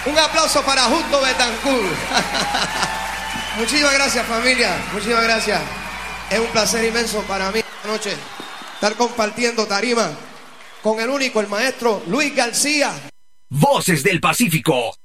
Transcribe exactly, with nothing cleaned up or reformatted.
Un aplauso para Justo Betancourt. Muchísimas gracias, familia. Muchísimas gracias. Es un placer inmenso para mí esta noche estar compartiendo tarima con el único, el maestro Luis García. Voces del Pacífico.